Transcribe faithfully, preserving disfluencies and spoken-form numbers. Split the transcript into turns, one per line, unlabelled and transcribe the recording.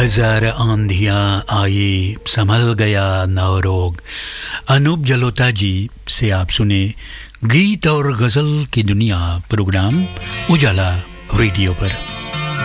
हजार आंधियाँ आई संभल गया नवरोग। अनूप जलोटा जी से आप सुने गीत और गज़ल की दुनिया, प्रोग्राम उजाला रेडियो पर।